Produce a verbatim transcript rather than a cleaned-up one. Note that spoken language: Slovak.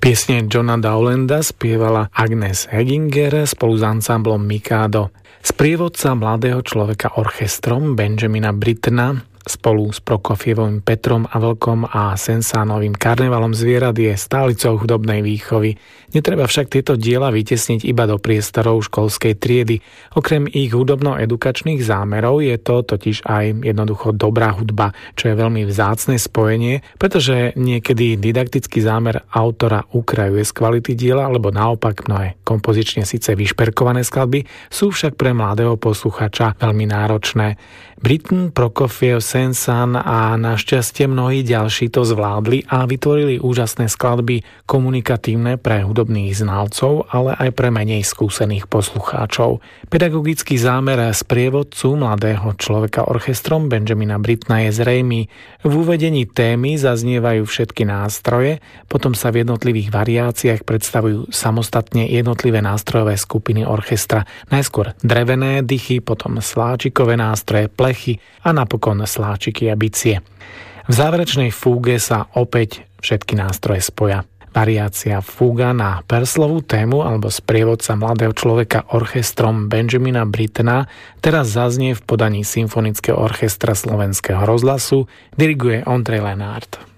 Piesne Johna Dowlanda spievala Agnes Hegginger spolu s ansámblom Mikado. Sprievodca Mladého človeka orchestrom Benjamina Brittena spolu s Prokofievovým Petrom a Vlkom a Sensánovým Karnevalom zvierat je stálicou hudobnej výchovy. Netreba však tieto diela vytesniť iba do priestorov školskej triedy. Okrem ich hudobno-edukačných zámerov je to totiž aj jednoducho dobrá hudba, čo je veľmi vzácne spojenie, pretože niekedy didaktický zámer autora ukrajuje z kvality diela, alebo naopak mnohé kompozične síce vyšperkované skladby sú však pre mladého posluchača veľmi náročné. Britten, Prokofiev, Saint-Saëns a našťastie mnohí ďalší to zvládli a vytvorili úžasné skladby komunikatívne pre hudobných znalcov, ale aj pre menej skúsených poslucháčov. Pedagogický zámer sprievodcu Mladého človeka orchestrom Benjamina Brittena je zrejmý. V uvedení témy zaznievajú všetky nástroje, potom sa v jednotlivých variáciách predstavujú samostatne jednotlivé nástrojové skupiny orchestra. Najskôr drevené dychy, potom sláčikové nástroje, plechy a napokon sláčiky a bicie. V záverečnej fúge sa opäť všetky nástroje spoja. Variácia fúga na Purcellovú tému alebo sprievodca Mladého človeka orchestrom Benjamina Brittena teraz zaznie v podaní Symfonického orchestra Slovenského rozhlasu, diriguje Ondrej Lenárd.